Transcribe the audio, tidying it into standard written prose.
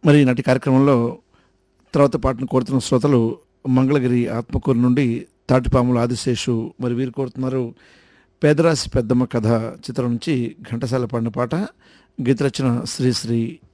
మరి నాటి కార్యక్రమంలో తర్వాత పాటను కోరుతున్న శ్రోతలు మంగళగిరి ఆత్మకూరు నుండి తాటిపాముల ఆదిశేషు. మరి వీరు కోరుతున్నారు పేదరాశి పెద్దమ్మ కథ చిత్రం నుంచి ఘంటసాల పాడిన పాట. గీత రచన శ్రీశ్రీ.